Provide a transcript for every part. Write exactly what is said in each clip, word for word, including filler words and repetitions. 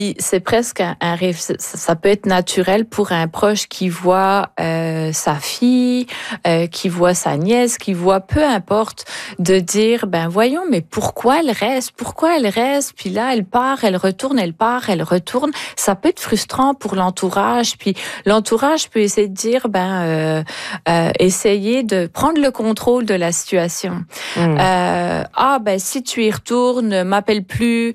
C'est presque un, un rêve. Ça peut être naturel pour un proche qui voit euh, sa fille, euh, qui voit sa nièce, qui voit peu importe, de dire ben voyons, mais pourquoi elle reste, pourquoi elle reste, puis là elle part, elle retourne, elle part, elle retourne. Ça peut être frustrant pour l'entourage. Puis l'entourage peut essayer de dire ben euh, euh, essayer de prendre le contrôle de la situation. Mmh. Euh, ah ben si tu y retournes, m'appelle plus.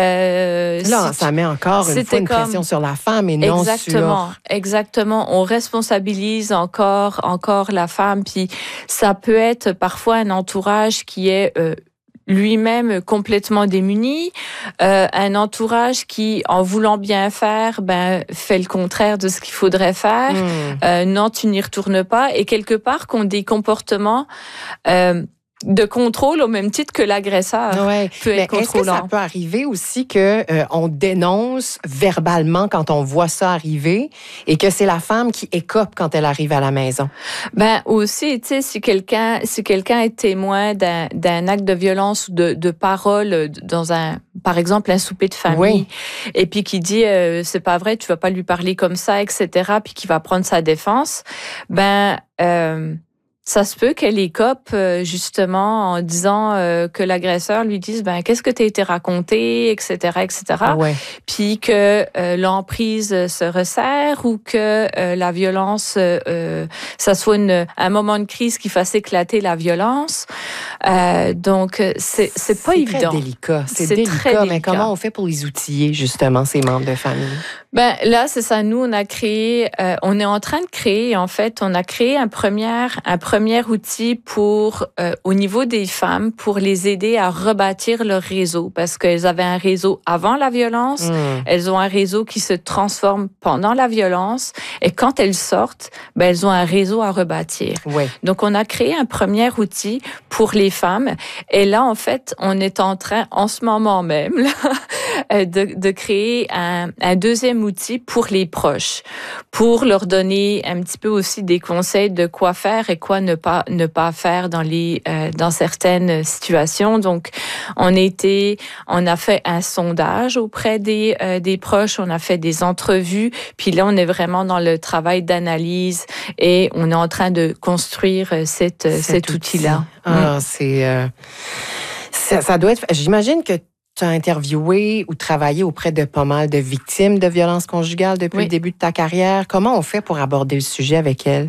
Euh, là, si ça tu... met encore une fois une comme... pression sur la femme et non exactement, sur... Exactement. On responsabilise encore, encore la femme. Puis ça peut être parfois un entourage qui est euh, lui-même complètement démuni, euh, un entourage qui, en voulant bien faire, ben fait le contraire de ce qu'il faudrait faire. Mmh. Euh, non, tu n'y retournes pas. Et quelque part, qu'on des comportements... Euh, de contrôle au même titre que l'agresseur ouais. peut être Mais contrôlant. Est-ce que ça peut arriver aussi que euh, on dénonce verbalement quand on voit ça arriver et que c'est la femme qui écope quand elle arrive à la maison? Ben aussi, tu sais, si quelqu'un si quelqu'un est témoin d'un d'un acte de violence ou de de parole dans un par exemple un souper de famille, oui. Et puis qui dit euh, c'est pas vrai, tu vas pas lui parler comme ça, et cetera, puis qui va prendre sa défense, ben euh, ça se peut qu'elle écope justement en disant euh, que l'agresseur lui dise ben qu'est-ce que t'as été raconté, et cetera, et cetera. Ouais. Puis que euh, l'emprise se resserre ou que euh, la violence, euh, ça soit une, un moment de crise qui fasse éclater la violence. Euh, donc c'est c'est pas c'est évident. C'est très délicat. C'est, c'est délicat, très délicat. Mais comment on fait pour les outiller justement ces membres de famille? Ben là c'est ça. Nous on a créé, euh, on est en train de créer en fait, on a créé un premier un premier premier outil pour, euh, au niveau des femmes, pour les aider à rebâtir leur réseau, parce qu'elles avaient un réseau avant la violence, mmh. Elles ont un réseau qui se transforme pendant la violence, et quand elles sortent, ben, elles ont un réseau à rebâtir. Ouais. Donc, on a créé un premier outil pour les femmes, et là, en fait, on est en train, en ce moment même, là, de, de créer un, un deuxième outil pour les proches, pour leur donner un petit peu aussi des conseils de quoi faire et quoi ne pas ne pas faire dans les euh, dans certaines situations. Donc on était on a fait un sondage auprès des euh, des proches, on a fait des entrevues, puis là on est vraiment dans le travail d'analyse et on est en train de construire cette, cet, cet outil là. Ah, mmh. c'est euh, ça, ça doit être, j'imagine que tu as interviewé ou travaillé auprès de pas mal de victimes de violences conjugales depuis oui. le début de ta carrière. Comment on fait pour aborder le sujet avec elles?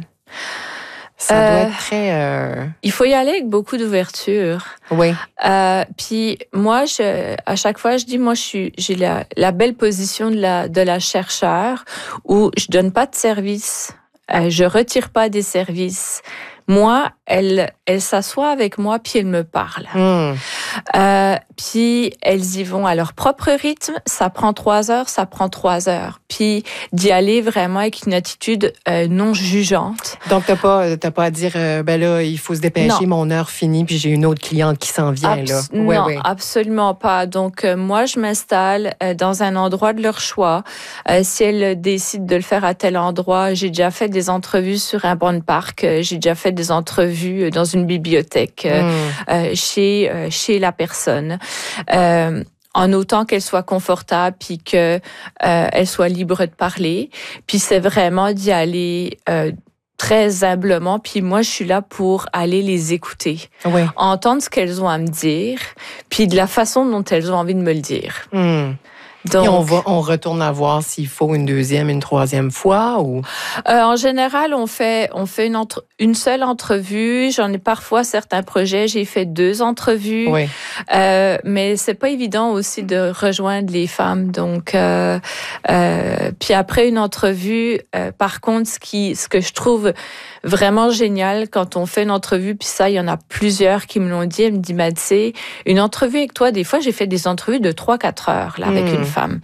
Ça doit euh, être très... Euh... Il faut y aller avec beaucoup d'ouverture. Oui. Euh, puis moi, je, à chaque fois, je dis, moi, je suis, j'ai la, la belle position de la, de la chercheure où je donne pas de service, euh, je retire pas des services. Moi, elle, elle s'assoit avec moi, puis elle me parle. Mmh. Euh, puis elles y vont à leur propre rythme. Ça prend trois heures, ça prend trois heures. Puis d'y aller vraiment avec une attitude euh, non jugeante. Donc t'as pas, t'as pas à dire, euh, ben là, il faut se dépêcher, non. Mon heure finie, puis j'ai une autre cliente qui s'en vient Abs- là. Ouais, non, ouais. absolument pas. Donc euh, moi, je m'installe euh, dans un endroit de leur choix. Euh, si elles décident de le faire à tel endroit, j'ai déjà fait des entrevues sur un banc de parc. Euh, j'ai déjà fait des entrevues dans une bibliothèque, euh, mmh. euh, chez euh, chez la personne. Euh, en autant qu'elle soit confortable puis que euh, elle soit libre de parler. Puis c'est vraiment d'y aller euh, très humblement. Puis moi, je suis là pour aller les écouter, oui. Entendre ce qu'elles ont à me dire, puis de la façon dont elles ont envie de me le dire. Mmh. Donc, et on va, on retourne à voir s'il faut une deuxième, une troisième fois ou. Euh, en général, on fait, on fait une entre, une seule entrevue. J'en ai parfois certains projets, j'ai fait deux entrevues. Oui. Euh, mais c'est pas évident aussi de rejoindre les femmes. Donc, euh, euh, puis après une entrevue, euh, par contre, ce qui, ce que je trouve vraiment génial quand on fait une entrevue, puis ça, il y en a plusieurs qui me l'ont dit. Elle me dit, mais tu sais, une entrevue avec toi, des fois, j'ai fait des entrevues de trois, quatre heures, là, avec mmh. une femme.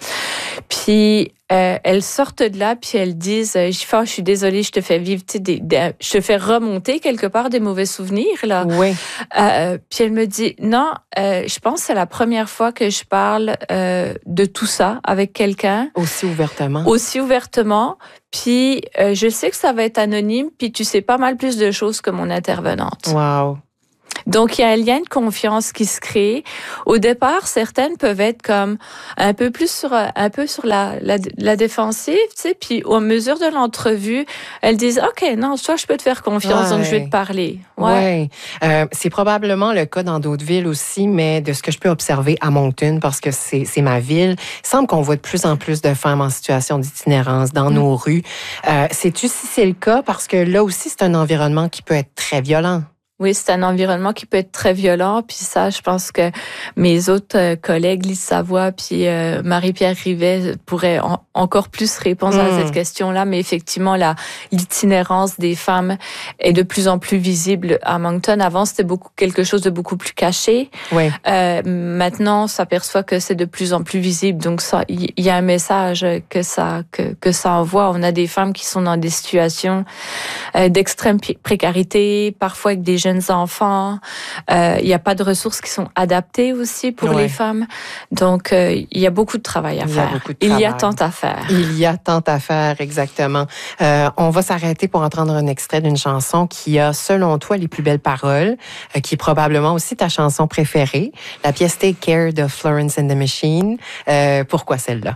Puis, euh, elles sortent de là, puis elles disent, euh, je, oh, je suis désolée, je te fais vivre, tu sais, des, des, je te fais remonter quelque part des mauvais souvenirs, là. Oui. Euh, puis elle me dit, non, euh, je pense que c'est la première fois que je parle euh, de tout ça avec quelqu'un. Aussi ouvertement. Aussi ouvertement. Puis, euh, je sais que ça va être anonyme, puis tu sais pas mal plus de choses que mon intervenante. Wow. Donc, il y a un lien de confiance qui se crée. Au départ, certaines peuvent être comme un peu plus sur, un peu sur la, la, la défensive, tu sais, puis au mesure de l'entrevue, elles disent, OK, non, toi, je peux te faire confiance, ouais. donc je vais te parler. Ouais. ouais. Euh, c'est probablement le cas dans d'autres villes aussi, mais de ce que je peux observer à Moncton, parce que c'est, c'est ma ville, il semble qu'on voit de plus en plus de femmes en situation d'itinérance dans mm. nos rues. Euh, sais-tu si c'est le cas? Parce que là aussi, c'est un environnement qui peut être très violent. Oui, c'est un environnement qui peut être très violent. Puis ça, je pense que mes autres euh, collègues, Lise Savoie puis euh, Marie-Pierre Rivet, pourraient en, encore plus répondre mmh. à cette question-là. Mais effectivement, la, l'itinérance des femmes est de plus en plus visible à Moncton. Avant, c'était beaucoup quelque chose de beaucoup plus caché. Oui. Euh, maintenant, on s'aperçoit que c'est de plus en plus visible. Donc, ça, il y, y a un message que ça que, que ça envoie. On a des femmes qui sont dans des situations euh, d'extrême précarité, parfois avec des jeunes enfants. Euh, il n'y a pas de ressources qui sont adaptées aussi pour ouais. les femmes. Donc, euh, il y a beaucoup de travail à il faire. Y a beaucoup de il travail. y a tant à faire. Il y a tant à faire, exactement. Euh, on va s'arrêter pour entendre un extrait d'une chanson qui a, selon toi, les plus belles paroles, euh, qui est probablement aussi ta chanson préférée. La pièce Take Care de Florence and the Machine. Euh, pourquoi celle-là?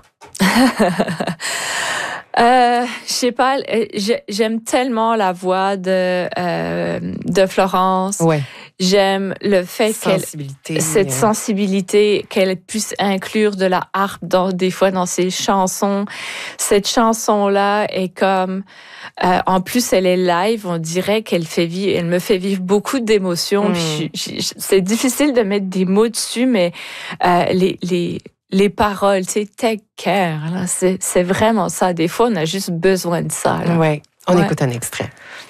Euh, je sais pas, j'aime tellement la voix de euh, de Florence. Ouais. J'aime le fait sensibilité, qu'elle cette euh... sensibilité qu'elle puisse inclure de la harpe dans des fois dans ses chansons. Cette chanson là est comme euh, en plus elle est live, on dirait qu'elle fait vivre, elle me fait vivre beaucoup d'émotions. Mm. Puis je, je, c'est difficile de mettre des mots dessus, mais euh, les les Les paroles, tu sais, take care, là, c'est, c'est vraiment ça. Des fois, on a juste besoin de ça. Oui, on ouais. écoute un extrait.